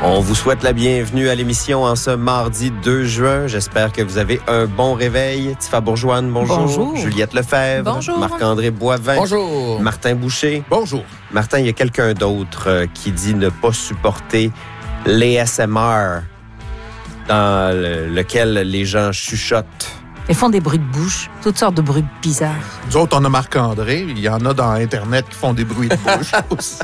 On vous souhaite la bienvenue à l'émission en ce mardi 2 juin. J'espère que vous avez un bon réveil. Tifa Bourgeoine, bonjour. Bonjour. Juliette Lefebvre. Bonjour. Marc-André Boivin. Bonjour. Martin Boucher. Bonjour. Martin, il y a quelqu'un d'autre qui dit ne pas supporter l'ASMR dans lequel les gens chuchotent. Ils font des bruits de bouche, toutes sortes de bruits bizarres. Nous autres, on a Marc-André. Il y en a dans Internet qui font des bruits de bouche aussi.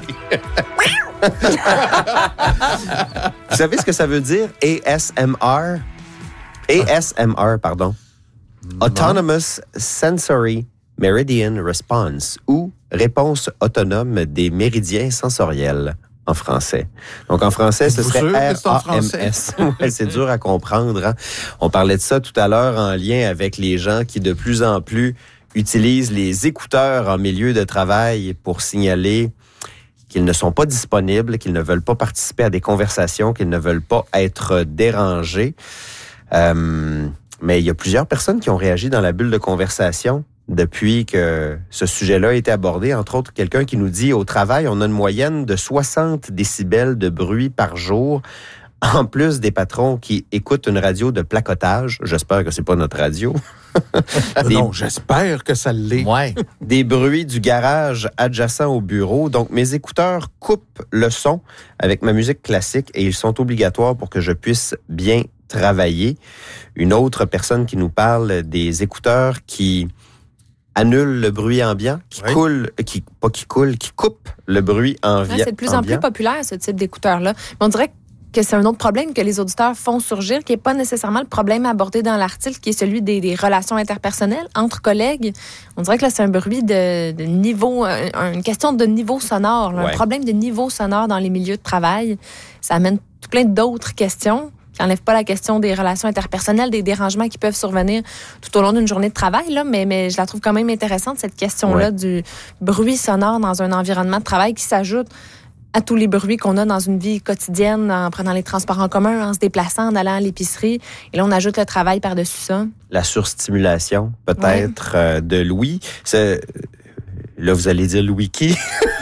Vous savez ce que ça veut dire, ASMR? ASMR, pardon. Autonomous Sensory Meridian Response, ou réponse autonome des méridiens sensoriels en français. Donc, en français, ce serait RAMS. Ouais, c'est dur à comprendre. Hein? On parlait de ça tout à l'heure en lien avec les gens qui, de plus en plus, utilisent les écouteurs en milieu de travail pour signaler qu'ils ne sont pas disponibles, qu'ils ne veulent pas participer à des conversations, qu'ils ne veulent pas être dérangés. Mais il y a plusieurs personnes qui ont réagi dans la bulle de conversation depuis que ce sujet-là a été abordé. Entre autres, quelqu'un qui nous dit, au travail, on a une moyenne de 60 décibels de bruit par jour, en plus des patrons qui écoutent une radio de placotage. J'espère que c'est pas notre radio. Non, j'espère que ça l'est. Ouais. Des bruits du garage adjacent au bureau. Donc, mes écouteurs coupent le son avec ma musique classique et ils sont obligatoires pour que je puisse bien travailler. Une autre personne qui nous parle des écouteurs qui annule le bruit ambiant, qui coupe le bruit ambiant. C'est de plus en plus populaire, ce type d'écouteurs-là. Mais on dirait que c'est un autre problème que les auditeurs font surgir, qui n'est pas nécessairement le problème abordé dans l'article, qui est celui des relations interpersonnelles entre collègues. On dirait que là, c'est un bruit de niveau, une question de niveau sonore, là, un problème de niveau sonore dans les milieux de travail. Ça amène tout plein d'autres questions qui n'enlèvent pas la question des relations interpersonnelles, des dérangements qui peuvent survenir tout au long d'une journée de travail, là, mais je la trouve quand même intéressante, cette question-là du bruit sonore dans un environnement de travail qui s'ajoute à tous les bruits qu'on a dans une vie quotidienne, en prenant les transports en commun, en se déplaçant, en allant à l'épicerie. Et là, on ajoute le travail par-dessus ça. La surstimulation, peut-être, de Louis. Là, vous allez dire Louis qui?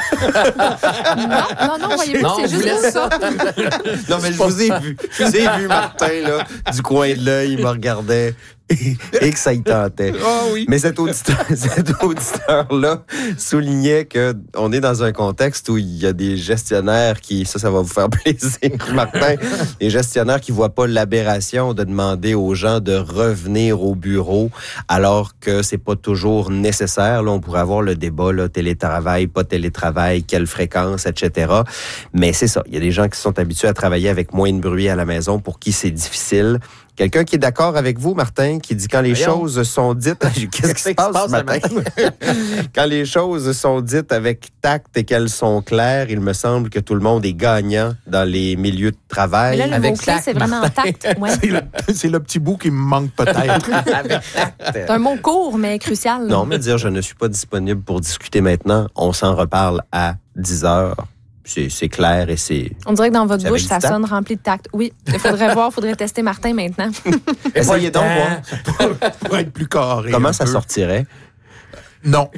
Non, voyez-vous, c'est juste ça. Non, mais je vous ai vu, Martin, là, du coin de l'œil, il me regardait et que ça y tentait. Oh oui. Mais cet auditeur-là soulignait qu'on est dans un contexte où il y a des gestionnaires qui, ça va vous faire plaisir, Martin, des gestionnaires qui voient pas l'aberration de demander aux gens de revenir au bureau alors que c'est pas toujours nécessaire. Là, on pourrait avoir le débat, là, télétravail, pas télétravail, quelle fréquence, etc. Mais c'est ça. Il y a des gens qui sont habitués à travailler avec moins de bruit à la maison pour qui c'est difficile. Quelqu'un qui est d'accord avec vous, Martin, qui dit quand les choses sont dites... Qu'est-ce qui se passe ce matin? Quand les choses sont dites avec tact et qu'elles sont claires, il me semble que tout le monde est gagnant dans les milieux de travail. Mais là, le mot-clé, c'est vraiment tact. Ouais. C'est le petit bout qui me manque peut-être. Avec tact. C'est un mot court, mais crucial. Non, mais dire je ne suis pas disponible pour discuter maintenant, on s'en reparle à 10 heures. C'est clair et c'est... On dirait que dans votre bouche, ça sonne rempli de tact. Oui, il faudrait tester Martin maintenant. Essayez donc voir. Pour être plus carré. Comment ça sortirait? Non.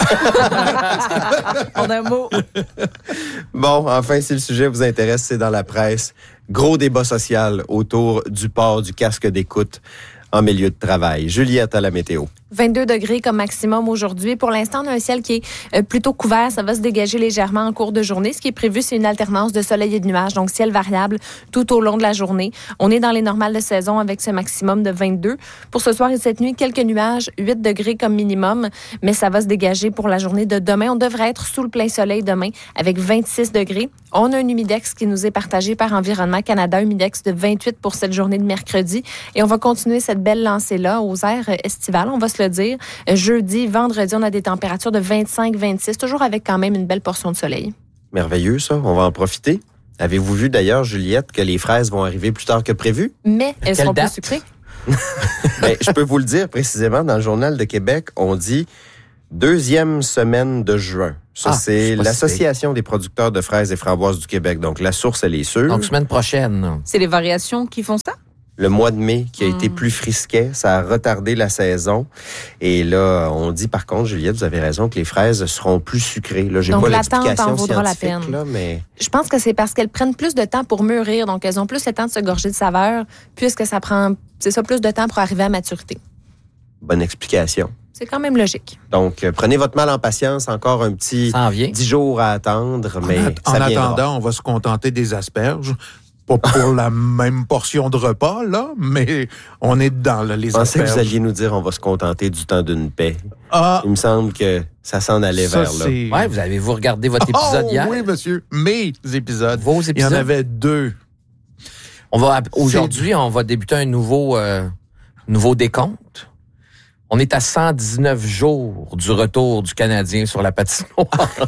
En un mot. Bon, enfin, si le sujet vous intéresse, c'est dans la presse. Gros débat social autour du port du casque d'écoute en milieu de travail. Juliette à la météo. 22 degrés comme maximum aujourd'hui. Pour l'instant, on a un ciel qui est plutôt couvert. Ça va se dégager légèrement en cours de journée. Ce qui est prévu, c'est une alternance de soleil et de nuages, donc ciel variable tout au long de la journée. On est dans les normales de saison avec ce maximum de 22. Pour ce soir et cette nuit, quelques nuages, 8 degrés comme minimum, mais ça va se dégager pour la journée de demain. On devrait être sous le plein soleil demain avec 26 degrés. On a un humidex qui nous est partagé par Environnement Canada, humidex de 28 pour cette journée de mercredi. Et on va continuer cette belle lancée-là aux airs estivales. On va se le dire. Jeudi, vendredi, on a des températures de 25-26, toujours avec quand même une belle portion de soleil. Merveilleux, ça. On va en profiter. Avez-vous vu d'ailleurs, Juliette, que les fraises vont arriver plus tard que prévu? Mais elles seront plus sucrées. Ben, je peux vous le dire précisément, dans le Journal de Québec, on dit 2e semaine de juin. Ça, c'est l'Association des producteurs de fraises et framboises du Québec. Donc, la source, elle est sûre. Donc, semaine prochaine. C'est les variations qui font ça? Le mois de mai qui a été plus frisquet, ça a retardé la saison. Et là, on dit par contre, Juliette, vous avez raison, que les fraises seront plus sucrées. Là, j'ai Donc, pas l'attente l'explication en vaudra la scientifique, peine. là, mais Je pense que c'est parce qu'elles prennent plus de temps pour mûrir, donc elles ont plus le temps de se gorger de saveur, puisque ça prend, plus de temps pour arriver à maturité. bonne explication. C'est quand même logique. Donc, prenez votre mal en patience, encore un petit Ça en vient. 10 jours à attendre, mais En ça viendra. attendant, on va se contenter des asperges. Pas pour la même portion de repas, là, mais on est dedans, là, les Je pensais que asperges. vous alliez nous dire on va se contenter du temps d'une paix. Ah, Il me semble que ça s'en allait ça, vers là. c'est... Ouais, vous regardé votre épisode hier? Oui, monsieur, mes épisodes. Vos Il y épisodes? en avait 2. Aujourd'hui, on va débuter un nouveau décompte. On est à 119 jours du retour du Canadien sur la patinoire.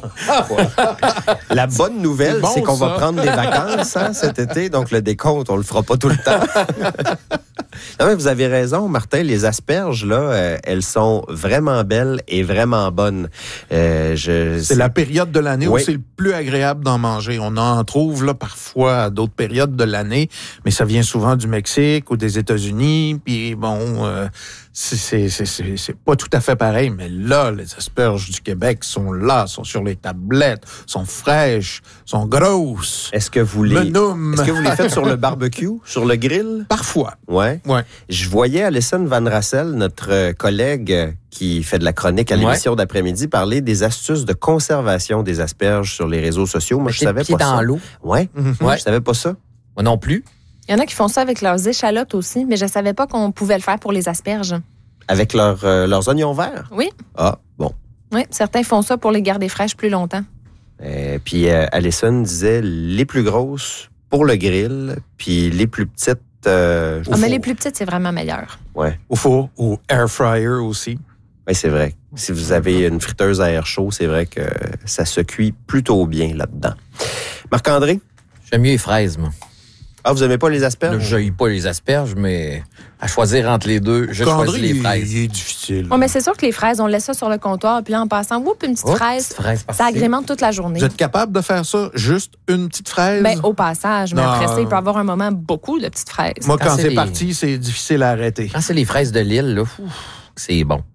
La bonne nouvelle, C'est bon, c'est qu'on va ça. prendre des vacances cet été, donc le décompte, on le fera pas tout le temps. Non, mais vous avez raison, Martin, les asperges, là, elles sont vraiment belles et vraiment bonnes. C'est la période de l'année Oui. où c'est le plus agréable d'en manger. On en trouve là parfois à d'autres périodes de l'année, mais ça vient souvent du Mexique ou des États-Unis. Puis bon, c'est pas tout à fait pareil, mais là, les asperges du Québec sont là, sont sur les tablettes, sont fraîches, sont grosses. Est-ce que vous les faites sur le barbecue, sur le grill? Parfois. Ouais. Ouais. Je voyais Alison Van Rassel, notre collègue qui fait de la chronique à l'émission d'après-midi, parler des astuces de conservation des asperges sur les réseaux sociaux. Moi, je savais Pied pas dans ça. l'eau. Ouais. Ouais. Je savais pas ça. Moi non plus. Il y en a qui font ça avec leurs échalotes aussi, mais je savais pas qu'on pouvait le faire pour les asperges. Avec leurs oignons verts? Oui. Ah, bon. Oui, certains font ça pour les garder fraîches plus longtemps. Puis Alison disait les plus grosses pour le grill, puis les plus petites Mais les plus petites, c'est vraiment meilleur. Ouais. Au four, au air fryer aussi. Oui, c'est vrai. Si vous avez une friteuse à air chaud, c'est vrai que ça se cuit plutôt bien là-dedans. Marc-André? J'aime mieux les fraises, moi. Ah, vous aimez pas les asperges? Je n'aime pas les asperges, mais à choisir entre les deux, je choisis les fraises. Il est difficile. Oui, mais c'est sûr que les fraises, on laisse ça sur le comptoir, puis là, en passant, une petite Oh, fraise, petite fraise par-ci. ça agrémente toute la journée. Vous êtes capable de faire ça? Juste une petite fraise? Ben, au passage, mais Non. après ça, il peut y avoir un moment beaucoup de petites fraises. Moi, Quand quand c'est c'est les- parti, c'est difficile à arrêter. Quand c'est les fraises de Lille, là, c'est bon.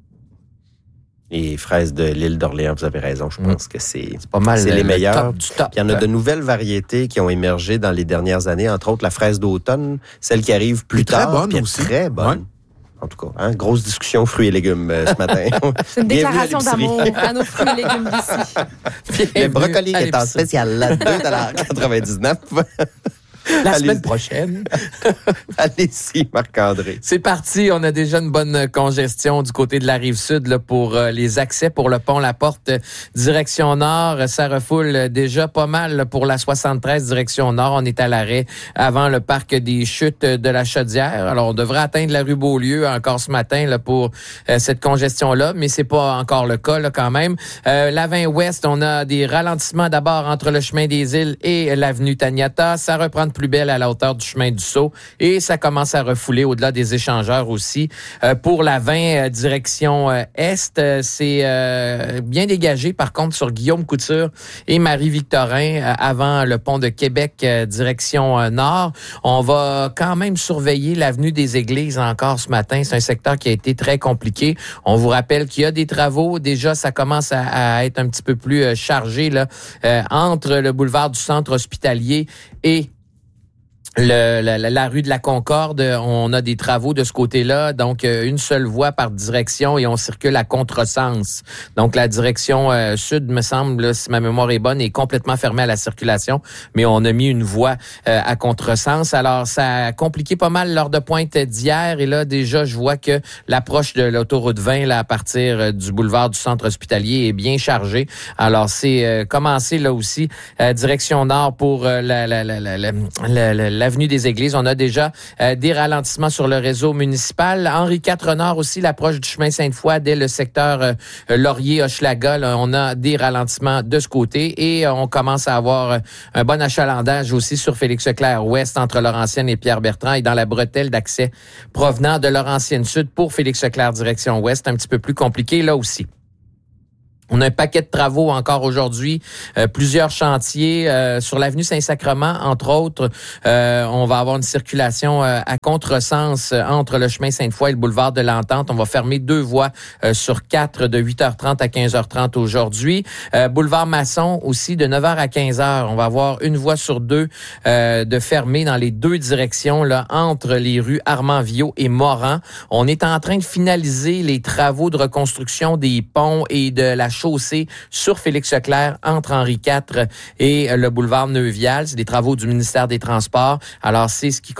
Les fraises de l'île d'Orléans, vous avez raison. Je pense que c'est Pas mal. les le meilleurs. top du top. Puis il y en a de nouvelles variétés qui ont émergé dans les dernières années, entre autres la fraise d'automne, celle qui arrive plus Puis très tard. bonne puis aussi. Très bonne. Ouais. En tout cas, grosse discussion fruits et légumes ce matin. C'est une Bienvenue à déclaration l'épicerie. d'amour à nos fruits et légumes d'ici. Le brocoli À est en l'épicerie. spécial là, 2,99 $. La Allez-y. semaine prochaine. Allez-y, Marc-André. C'est parti. On a déjà une bonne congestion du côté de la Rive-Sud là, pour les accès pour le pont La Porte direction nord. Ça refoule déjà pas mal là, pour la 73 direction nord. On est à l'arrêt avant le parc des Chutes de la Chaudière. Alors, on devrait atteindre la rue Beaulieu encore ce matin là, pour cette congestion-là, mais c'est pas encore le cas là, quand même. La 20 Ouest, on a des ralentissements d'abord entre le chemin des Îles et l'avenue Taniata. Ça reprend de plus belle à la hauteur du chemin du Sceau et ça commence à refouler au-delà des échangeurs aussi. Pour la 20 direction Est, c'est bien dégagé par contre sur Guillaume Couture et Marie-Victorin avant le pont de Québec direction Nord. On va quand même surveiller l'avenue des Églises encore ce matin. C'est un secteur qui a été très compliqué. On vous rappelle qu'il y a des travaux. Déjà, ça commence à être un petit peu plus chargé là, entre le boulevard du Centre hospitalier et la rue de la Concorde. On a des travaux de ce côté-là, donc une seule voie par direction et on circule à contresens. Donc la direction sud, me semble, là, si ma mémoire est bonne, est complètement fermée à la circulation, mais on a mis une voie à contresens. Alors ça a compliqué pas mal l'heure de pointe d'hier et là déjà je vois que l'approche de l'autoroute 20 là, à partir du boulevard du Centre hospitalier est bien chargée. Alors c'est commencé là aussi direction nord pour l'avenue des Églises. On a déjà des ralentissements sur le réseau municipal. Henri IV Nord aussi, l'approche du chemin Sainte-Foy dès le secteur Laurier-Hochelaga. Là, on a des ralentissements de ce côté et on commence à avoir un bon achalandage aussi sur Félix-Leclerc Ouest entre Laurentienne et Pierre-Bertrand et dans la bretelle d'accès provenant de Laurentienne Sud pour Félix-Leclerc direction Ouest. Un petit peu plus compliqué là aussi. On a un paquet de travaux encore aujourd'hui, plusieurs chantiers sur l'avenue Saint-Sacrement, entre autres. On va avoir une circulation à contresens entre le chemin Sainte-Foy et le boulevard de l'Entente. On va fermer 2 voies sur 4 de 8h30 à 15h30 aujourd'hui. Boulevard Masson aussi de 9h à 15h. On va avoir une voie sur 2 de fermée dans les 2 directions là entre les rues Armand-Viaud et Moran. On est en train de finaliser les travaux de reconstruction des ponts et de la chaussée sur Félix-Leclerc entre Henri IV et le boulevard Neuvial. C'est des travaux du ministère des Transports. Alors, c'est ce qui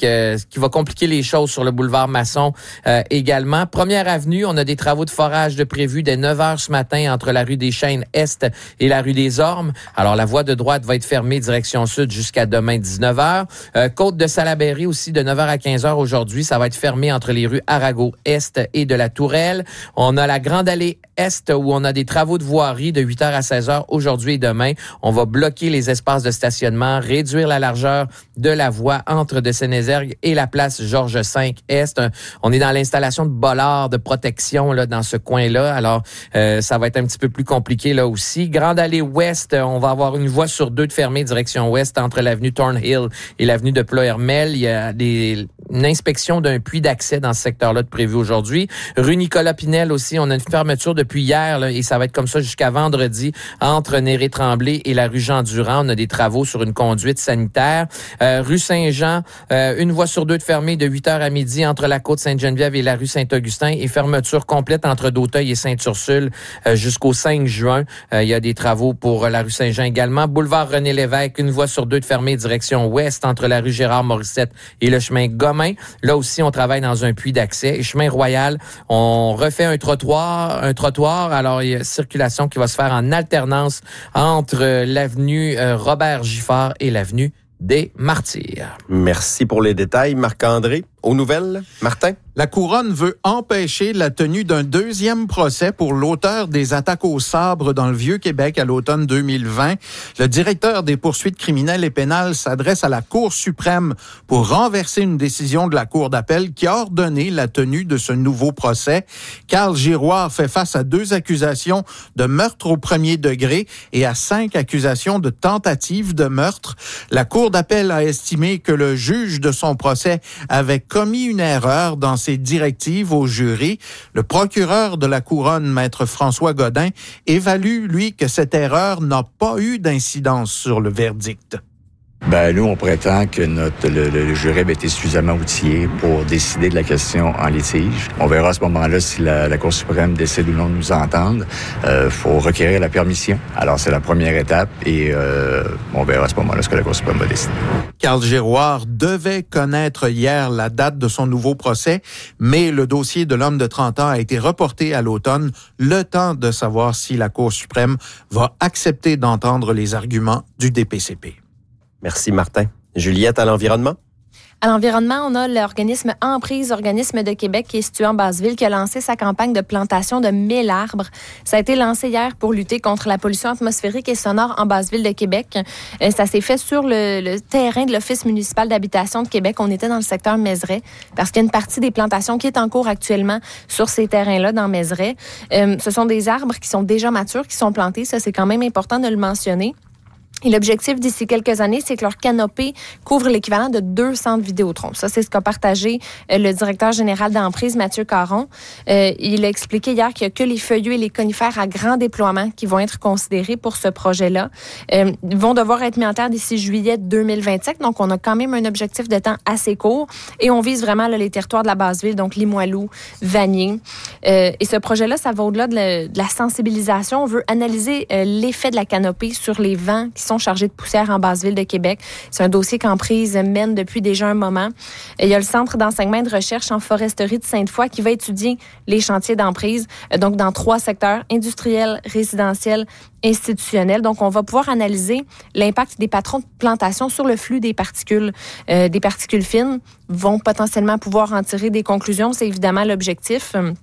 va compliquer les choses sur le boulevard Masson également. Première avenue, on a des travaux de forage de prévus dès 9h ce matin entre la rue des Chênes Est et la rue des Ormes. Alors, la voie de droite va être fermée direction sud jusqu'à demain 19h. Côte de Salaberry aussi de 9h à 15h aujourd'hui. Ça va être fermé entre les rues Arago Est et de la Tourelle. On a la Grande Allée Est où on a des travaux de voirie de 8h à 16h aujourd'hui et demain. On va bloquer les espaces de stationnement, réduire la largeur de la voie entre de Sénézergue et la place Georges V Est. On est dans l'installation de bollards de protection là dans ce coin-là. Alors, ça va être un petit peu plus compliqué là aussi. Grande Allée Ouest, on va avoir une voie sur 2 de fermée direction ouest entre l'avenue Thornhill et l'avenue de Plohermel. Il y a une inspection d'un puits d'accès dans ce secteur-là de prévu aujourd'hui. Rue Nicolas-Pinel aussi, on a une fermeture depuis hier là, et ça va être comme ça jusqu'à vendredi entre Néré-Tremblay et la rue Jean-Durand. On a des travaux sur une conduite sanitaire. Rue Saint-Jean, une voie sur 2 de fermée de 8h à midi entre la côte Sainte-Geneviève et la rue Saint-Augustin et fermeture complète entre d'Auteuil et Sainte-Ursule jusqu'au 5 juin. Il y a des travaux pour la rue Saint-Jean également. Boulevard René-Lévesque, une voie sur 2 de fermée direction ouest entre la rue Gérard-Morissette et le chemin Gomain. Là aussi, on travaille dans un puits d'accès. Et chemin Royal, on refait un trottoir. Alors, il y a circulation qui va se faire en alternance entre l'avenue Robert Giffard et l'avenue des Martyrs. Merci pour les détails, Marc-André. Aux nouvelles, Martin? La Couronne veut empêcher la tenue d'un 2e procès pour l'auteur des attaques au sabre dans le Vieux-Québec à l'automne 2020. Le directeur des poursuites criminelles et pénales s'adresse à la Cour suprême pour renverser une décision de la Cour d'appel qui a ordonné la tenue de ce nouveau procès. Carl Giroir fait face à 2 accusations de meurtre au premier degré et à 5 accusations de tentative de meurtre. La Cour d'appel a estimé que le juge de son procès avait commis une erreur dans ses directives au jury. Le procureur de la Couronne, Maître François Godin, évalue, lui, que cette erreur n'a pas eu d'incidence sur le verdict. Nous, on prétend que le jury a été suffisamment outillé pour décider de la question en litige. On verra à ce moment-là si la Cour suprême décide ou non de nous entendre. Faut requérir la permission. Alors, c'est la première étape et on verra à ce moment-là ce que la Cour suprême va décider. Carl Giroir devait connaître hier la date de son nouveau procès, mais le dossier de l'homme de 30 ans a été reporté à l'automne, le temps de savoir si la Cour suprême va accepter d'entendre les arguments du DPCP. Merci, Martin. Juliette, à l'environnement? À l'environnement, on a l'organisme Emprise, organisme de Québec qui est situé en Basse-Ville, qui a lancé sa campagne de plantation de 1000 arbres. Ça a été lancé hier pour lutter contre la pollution atmosphérique et sonore en Basse-Ville de Québec. Ça s'est fait sur le terrain de l'Office municipal d'habitation de Québec. On était dans le secteur Mézeray, parce qu'il y a une partie des plantations qui est en cours actuellement sur ces terrains-là dans Mézeray. Ce sont des arbres qui sont déjà matures, qui sont plantés. Ça, c'est quand même important de le mentionner. Et l'objectif d'ici quelques années, c'est que leur canopée couvre l'équivalent de 200 Vidéotron. Ça, c'est ce qu'a partagé le directeur général d'Emprise, Mathieu Caron. Il a expliqué hier qu'il n'y a que les feuillus et les conifères à grand déploiement qui vont être considérés pour ce projet-là. Ils vont devoir être mis en terre d'ici juillet 2025. Donc, on a quand même un objectif de temps assez court. Et on vise vraiment là, les territoires de la Basse-Ville, donc Limoilou, Vanier. Et ce projet-là, ça va au-delà de la sensibilisation. On veut analyser l'effet de la canopée sur les vents qui sont chargés de poussière en Basse-Ville de Québec. C'est un dossier qu'Emprise mène depuis déjà un moment. Il y a le Centre d'enseignement et de recherche en foresterie de Sainte-Foy qui va étudier les chantiers d'Emprise, donc dans 3 secteurs, industriels, résidentiels, institutionnels. Donc, on va pouvoir analyser l'impact des patrons de plantation sur le flux des particules fines, vont potentiellement pouvoir en tirer des conclusions. C'est évidemment l'objectif.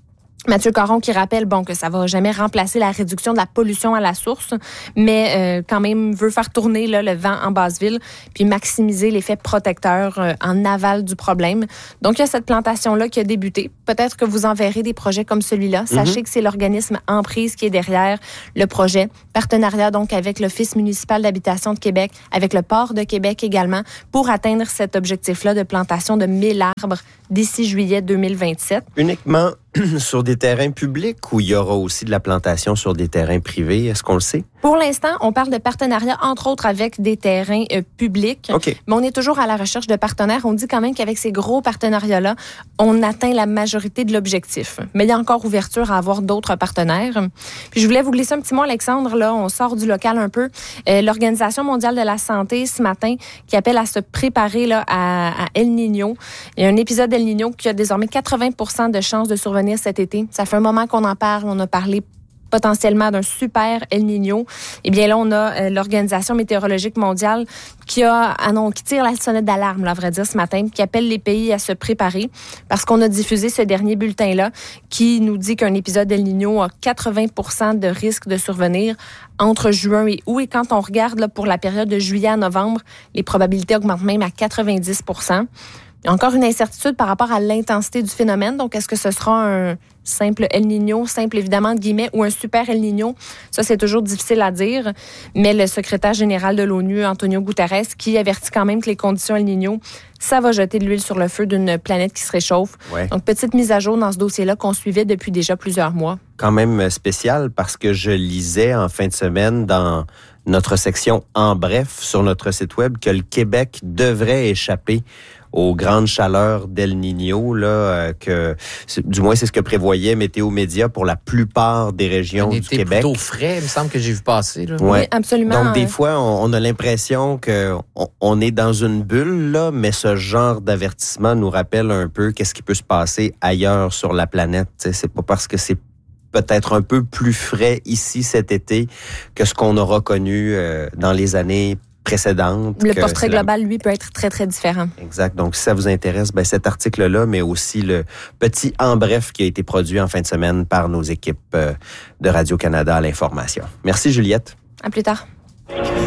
Mathieu Caron qui rappelle que ça va jamais remplacer la réduction de la pollution à la source, mais quand même veut faire tourner là, le vent en Basse-Ville puis maximiser l'effet protecteur en aval du problème. Donc, il y a cette plantation-là qui a débuté. Peut-être que vous en verrez des projets comme celui-là. Sachez que c'est l'organisme Emprise qui est derrière le projet. Partenariat donc avec l'Office municipal d'habitation de Québec, avec le Port de Québec également, pour atteindre cet objectif-là de plantation de 1000 arbres d'ici juillet 2027. Uniquement sur des terrains publics ou il y aura aussi de la plantation sur des terrains privés? Est-ce qu'on le sait? Pour l'instant, on parle de partenariat, entre autres, avec des terrains publics. OK. Mais on est toujours à la recherche de partenaires. On dit quand même qu'avec ces gros partenariats-là, on atteint la majorité de l'objectif. Mais il y a encore ouverture à avoir d'autres partenaires. Puis je voulais vous glisser un petit mot, Alexandre. Là, on sort du local un peu. L'Organisation mondiale de la santé, ce matin, qui appelle à se préparer là, à El Niño. Il y a un épisode d'El Niño qui a désormais 80% de chances de survenir cet été. Ça fait un moment qu'on en parle. On a parlé potentiellement d'un super El Niño. Eh bien là, on a l'Organisation météorologique mondiale qui tire la sonnette d'alarme, là, à vrai dire, ce matin, qui appelle les pays à se préparer parce qu'on a diffusé ce dernier bulletin-là qui nous dit qu'un épisode El Niño a 80% de risque de survenir entre juin et août. Et quand on regarde là, pour la période de juillet à novembre, les probabilités augmentent même à 90%. Il y a encore une incertitude par rapport à l'intensité du phénomène. Donc, est-ce que ce sera un simple El Niño, simple évidemment de guillemets, ou un super El Niño? Ça, c'est toujours difficile à dire. Mais le secrétaire général de l'ONU, Antonio Guterres, qui avertit quand même que les conditions El Niño, ça va jeter de l'huile sur le feu d'une planète qui se réchauffe. Ouais. Donc, petite mise à jour dans ce dossier-là qu'on suivait depuis déjà plusieurs mois. Quand même spécial parce que je lisais en fin de semaine dans notre section En bref sur notre site web que le Québec devrait échapper aux grandes chaleurs d'El Niño, là, du moins c'est ce que prévoyait Météo Média pour la plupart des régions du Québec. Un été plutôt frais, il me semble que j'ai vu passer. Là. Ouais. Oui, absolument. Donc des fois, on a l'impression qu'on est dans une bulle, là, mais ce genre d'avertissement nous rappelle un peu qu'est-ce qui peut se passer ailleurs sur la planète. T'sais, c'est pas parce que c'est peut-être un peu plus frais ici cet été que ce qu'on aura connu dans les années précédentes. Le portrait global, lui, peut être très, très différent. Exact. Donc, si ça vous intéresse, cet article-là, mais aussi le petit En bref qui a été produit en fin de semaine par nos équipes de Radio-Canada à l'information. Merci, Juliette. À plus tard.